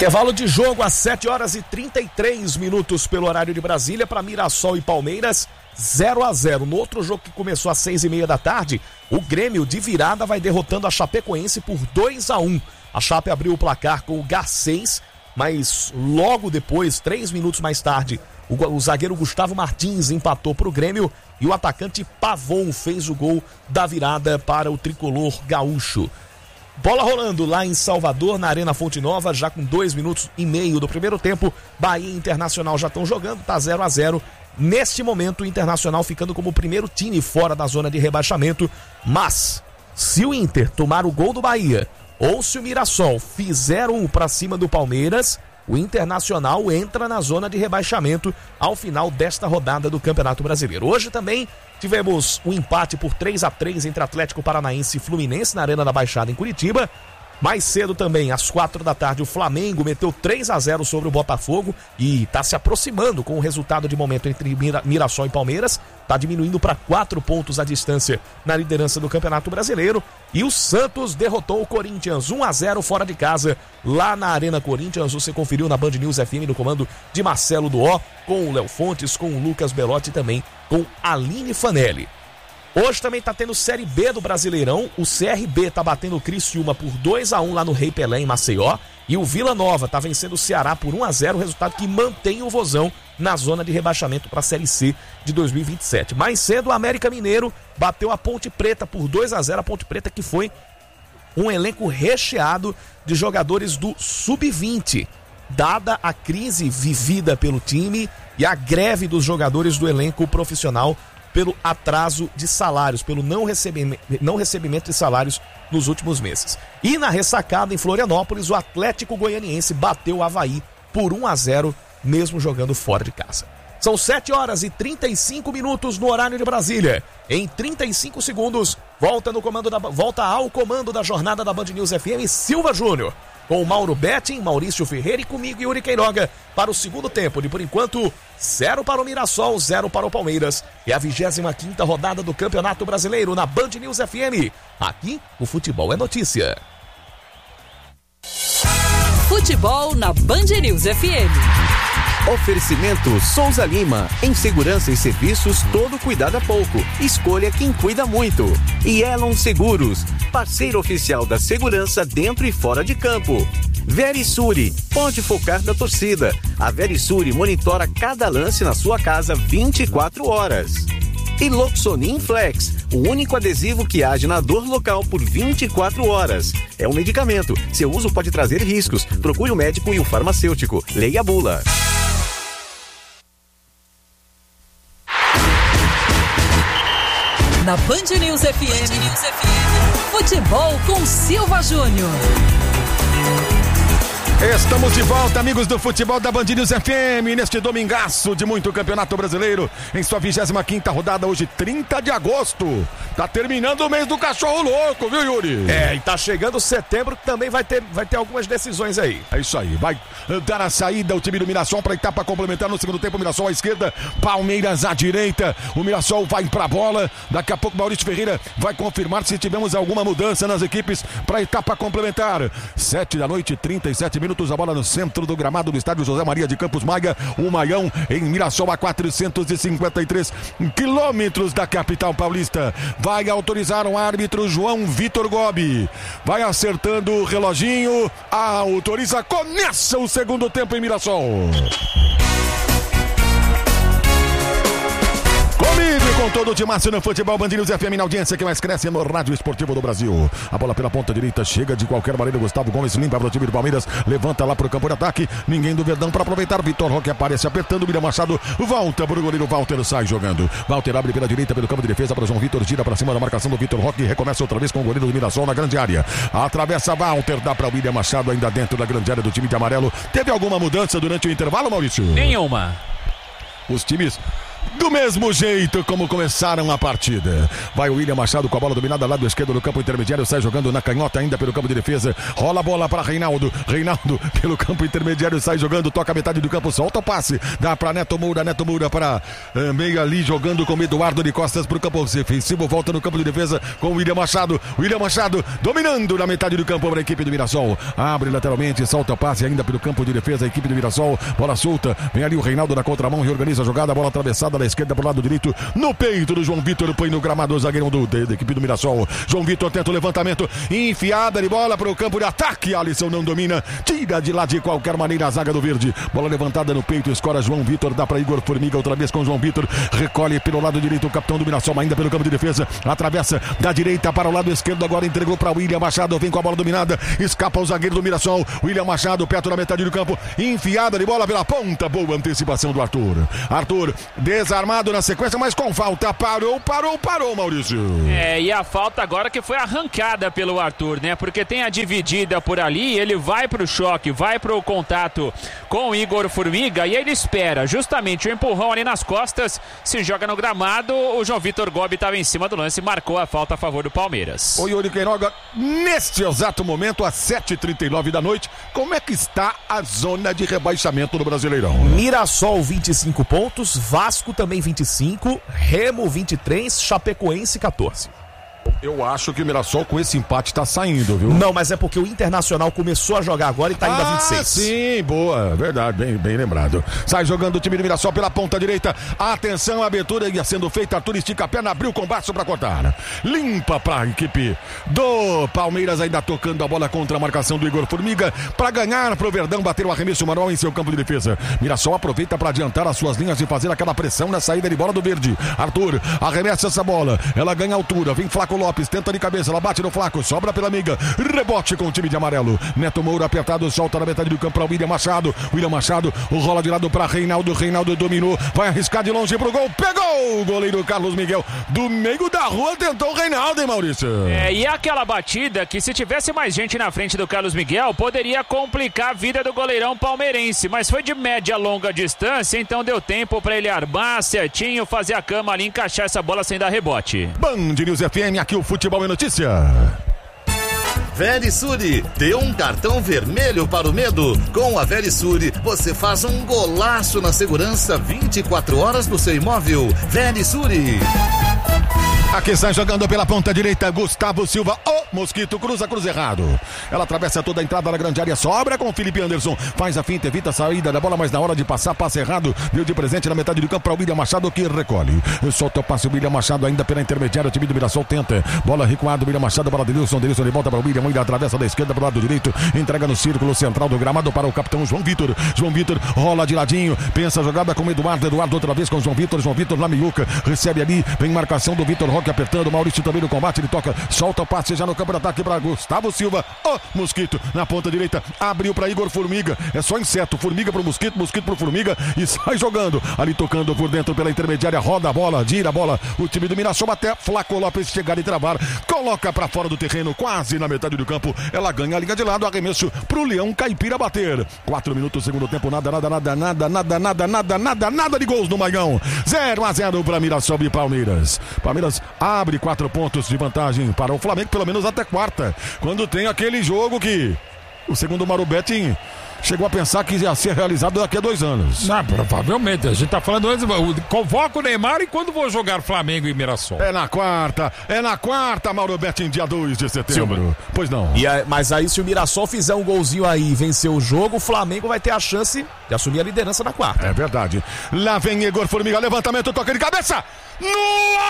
Intervalo de jogo às 7h33 pelo horário de Brasília para Mirassol e Palmeiras, 0-0. No outro jogo que começou às 6h30 da tarde, o Grêmio de virada vai derrotando a Chapecoense por 2-1. A Chape abriu o placar com o Garcês, mas logo depois, 3 minutos mais tarde, o zagueiro Gustavo Martins empatou para o Grêmio e o atacante Pavon fez o gol da virada para o tricolor gaúcho. Bola rolando lá em Salvador, na Arena Fonte Nova, já com 2 minutos e meio do primeiro tempo. Bahia e Internacional já estão jogando, tá 0-0. Neste momento, o Internacional ficando como o primeiro time fora da zona de rebaixamento. Mas, se o Inter tomar o gol do Bahia, ou se o Mirassol fizer um para cima do Palmeiras, o Internacional entra na zona de rebaixamento ao final desta rodada do Campeonato Brasileiro. Hoje também tivemos um empate por 3-3 entre Atlético Paranaense e Fluminense na Arena da Baixada em Curitiba. Mais cedo também, às 4 da tarde, o Flamengo meteu 3-0 sobre o Botafogo e está se aproximando com o resultado de momento entre Mirassol e Palmeiras. Está diminuindo para 4 pontos a distância na liderança do Campeonato Brasileiro. E o Santos derrotou o Corinthians 1-0 fora de casa, lá na Arena Corinthians. Você conferiu na Band News FM no comando de Marcelo Duó, com o Léo Fontes, com o Lucas Belotti e também com Aline Fanelli. Hoje também tá tendo Série B do Brasileirão. O CRB tá batendo o Criciúma por 2-1 lá no Rei Pelé, em Maceió. E o Vila Nova tá vencendo o Ceará por 1-0, resultado que mantém o Vozão na zona de rebaixamento para a Série C de 2027. Mais cedo, o América Mineiro bateu a Ponte Preta por 2-0. A Ponte Preta que foi um elenco recheado de jogadores do Sub-20. Dada a crise vivida pelo time e a greve dos jogadores do elenco profissional pelo atraso de salários, pelo não recebimento de salários nos últimos meses. E na ressacada em Florianópolis, o Atlético Goianiense bateu o Avaí por 1-0, mesmo jogando fora de casa. São 7h35 no horário de Brasília. Em 35 segundos, volta ao comando da jornada da Band News FM, Silva Júnior, com o Mauro Betting, Maurício Ferreira e comigo, Yuri Queiroga, para o segundo tempo. De por enquanto, 0 para o Mirassol, 0 para o Palmeiras. É a 25ª rodada do Campeonato Brasileiro na Band News FM. Aqui, o futebol é notícia. Futebol na Band News FM. Oferecimento Souza Lima. Em segurança e serviços, todo cuidado é pouco. Escolha quem cuida muito. E Elon Seguros, parceiro oficial da segurança dentro e fora de campo. Verisure, pode focar da torcida. A Verisure monitora cada lance na sua casa 24 horas. E Loxonin Flex, o único adesivo que age na dor local por 24 horas. É um medicamento. Seu uso pode trazer riscos. Procure o médico e o farmacêutico. Leia a bula. Na Band News FM, futebol com Silva Júnior. Estamos de volta, amigos do futebol da Band News FM, neste domingaço de muito Campeonato Brasileiro, em sua 25ª rodada, hoje 30 de agosto. Tá terminando o mês do cachorro louco, viu, Yuri? E tá chegando setembro, que também vai ter algumas decisões aí. É isso aí, vai dar a saída o time do Mirassol para a etapa complementar no segundo tempo. O Mirassol à esquerda, Palmeiras à direita. O Mirassol vai pra bola, daqui a pouco Maurício Ferreira vai confirmar se tivemos alguma mudança nas equipes para a etapa complementar. 7h37, a bola no centro do gramado do estádio José Maria de Campos Maia, o Maião em Mirassol, a 453 quilômetros da capital paulista. Vai autorizar o árbitro João Vitor Gobi, vai acertando o reloginho, autoriza, começa o segundo tempo em Mirassol. Comigo e com todo o timaço no futebol, Band News FM, na audiência que mais cresce no rádio esportivo do Brasil. A bola pela ponta direita chega de qualquer maneira. Gustavo Gomes limpa para o time do Palmeiras, levanta lá para o campo de ataque. Ninguém do Verdão para aproveitar. Vitor Roque aparece apertando. William Machado volta para o goleiro. Walter sai jogando. Walter abre pela direita pelo campo de defesa para João Vitor. Gira para cima da marcação do Vitor Roque. Recomeça outra vez com o goleiro do Mirassol na grande área. Atravessa Walter, dá para William Machado ainda dentro da grande área do time de amarelo. Teve alguma mudança durante o intervalo, Maurício? Nenhuma. Os times do mesmo jeito como começaram a partida. Vai o William Machado com a bola dominada lado esquerdo do campo intermediário, sai jogando na canhota ainda pelo campo de defesa, rola a bola para Reinaldo pelo campo intermediário, sai jogando, toca a metade do campo, solta o passe, dá para Neto Moura para meio ali jogando com Eduardo de Costas pro campo defensivo, volta no campo de defesa com o William Machado dominando na metade do campo para a equipe do Mirassol, abre lateralmente, solta o passe ainda pelo campo de defesa, a equipe do Mirassol, bola solta, vem ali o Reinaldo na contramão, reorganiza a jogada, bola atravessada da esquerda pro lado direito, no peito do João Vitor, põe no gramado o zagueirão da equipe do Mirassol. João Vitor tenta o levantamento, enfiada de bola para o campo de ataque, Alisson não domina, tira de lá de qualquer maneira a zaga do Verde, bola levantada no peito, escora João Vitor, dá para Igor Formiga outra vez com João Vitor, recolhe pelo lado direito o capitão do Mirassol, ainda pelo campo de defesa, atravessa da direita para o lado esquerdo, agora entregou para William Machado, vem com a bola dominada, escapa o zagueiro do Mirassol, William Machado perto da metade do campo, enfiada de bola pela ponta, boa antecipação do Arthur, desarmado na sequência, mas com falta, parou, Maurício. E a falta agora que foi arrancada pelo Arthur, né? Porque tem a dividida por ali, ele vai pro choque, vai pro contato com o Igor Formiga e ele espera justamente o empurrão ali nas costas, se joga no gramado, o João Vitor Gobi estava em cima do lance, marcou a falta a favor do Palmeiras. O Yuri Queiroga, neste exato momento, às 7h39 da noite, como é que está a zona de rebaixamento no Brasileirão? Mirassol 25 pontos, Vasco também 25, Remo 23, Chapecoense 14. Eu acho que o Mirassol com esse empate tá saindo, viu? Não, mas é porque o Internacional começou a jogar agora e tá indo a 26. Sim, boa, verdade, bem lembrado. Sai jogando o time do Mirassol pela ponta direita. Atenção, a abertura ia sendo feita. Arthur estica a perna, abriu o combate pra cortar. Limpa pra equipe do Palmeiras, ainda tocando a bola contra a marcação do Igor Formiga. Pra ganhar pro Verdão, bater o arremesso manual em seu campo de defesa. Mirassol aproveita pra adiantar as suas linhas e fazer aquela pressão na saída de bola do Verde. Arthur arremessa essa bola, ela ganha altura, vem Flaco Lopes, tenta de cabeça, ela bate no Flaco, sobra pela amiga, rebote com o time de amarelo. Neto Moura apertado, solta na metade do campo para William Machado, rola de lado para Reinaldo dominou, vai arriscar de longe pro gol, pegou o goleiro Carlos Miguel, do meio da rua tentou o Reinaldo, hein, Maurício? E aquela batida que se tivesse mais gente na frente do Carlos Miguel, poderia complicar a vida do goleirão palmeirense, mas foi de média a longa distância, então deu tempo para ele armar certinho, fazer a cama ali, encaixar essa bola sem dar rebote. Band News FM, aqui o Futebol é Notícia. Verisure, dê um cartão vermelho para o medo. Com a Verisure, você faz um golaço na segurança 24 horas do seu imóvel. Verisure. Aqui sai jogando pela ponta direita, Gustavo Silva, Mosquito, cruza errado. Ela atravessa toda a entrada da grande área, sobra com o Felipe Anderson, faz a finta, evita a saída da bola, mas na hora de passar, passe errado, deu de presente na metade do campo para o William Machado, que recolhe. Solta o passe, o William Machado ainda pela intermediária, o time do Mirassol tenta, bola recuada, William Machado, bola de Nilson, ele volta para o William, atravessa da esquerda para o lado direito, entrega no círculo central do gramado para o capitão João Vitor, rola de ladinho, pensa a jogada com o Eduardo outra vez com o João Vitor na miúca, recebe ali, vem marcação do Vitor Roque apertando, Maurício também no combate, ele toca, solta o passe já no campo de ataque para Gustavo Silva, Mosquito na ponta direita, abriu para Igor Formiga, é só inseto, Formiga pro Mosquito pro Formiga e sai jogando, ali tocando por dentro pela intermediária, roda a bola, gira a bola, o time do Mirassol até Flaco Lopes chegar e travar, coloca para fora do terreno, quase na metade do campo, ela ganha a linha de lado, arremesso pro Leão Caipira bater, 4 minutos, segundo tempo, nada de gols no Maigão, 0-0 para Mirassol e Palmeiras abre 4 pontos de vantagem para o Flamengo, pelo menos até quarta, quando tem aquele jogo que o segundo Mauro Betting chegou a pensar que ia ser realizado daqui a 2 anos. Não, provavelmente, a gente tá falando antes, convoca o Neymar e quando vou jogar Flamengo e Mirassol? É na quarta, Mauro Betting, dia 2 de setembro. Sim. Pois não. Mas aí se o Mirassol fizer um golzinho aí e vencer o jogo, o Flamengo vai ter a chance de assumir a liderança na quarta. É verdade. Lá vem Igor Formiga, levantamento, toca de cabeça! No